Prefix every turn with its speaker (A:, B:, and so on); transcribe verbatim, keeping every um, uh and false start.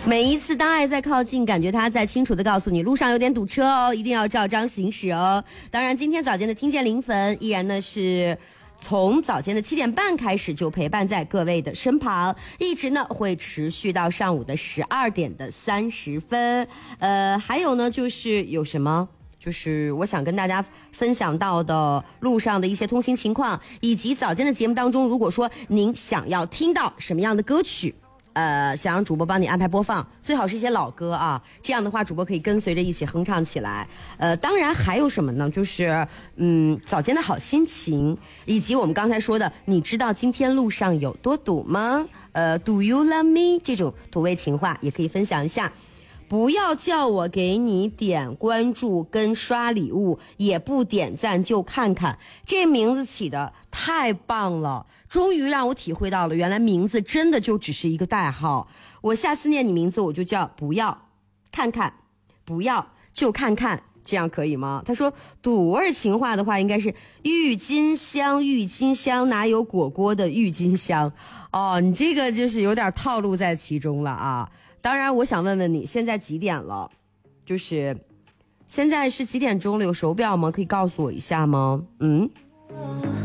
A: 每一次当爱在靠近，感觉他在清楚地告诉你路上有点堵车哦，一定要照章行驶哦。当然今天早间的听见零粉依然呢是从早间的七点半开始就陪伴在各位的身旁，一直呢会持续到上午的十二点的三十分。呃，还有呢就是有什么？就是我想跟大家分享到的路上的一些通行情况，以及早间的节目当中，如果说您想要听到什么样的歌曲，呃，想让主播帮你安排播放，最好是一些老歌啊，这样的话主播可以跟随着一起哼唱起来。呃，当然还有什么呢？就是嗯，早间的好心情，以及我们刚才说的，你知道今天路上有多堵吗？呃 ，Do you love me 这种土味情话也可以分享一下。不要叫我给你点关注跟刷礼物，也不点赞就看看，这名字起的太棒了，终于让我体会到了原来名字真的就只是一个代号。我下次念你名字我就叫不要看看，不要就看看，这样可以吗？他说堵味情话的话应该是郁金香，郁金香哪有果果的郁金香哦，你这个就是有点套路在其中了啊。当然我想问问你现在几点了，就是现在是几点钟了，有手表吗？可以告诉我一下吗？嗯。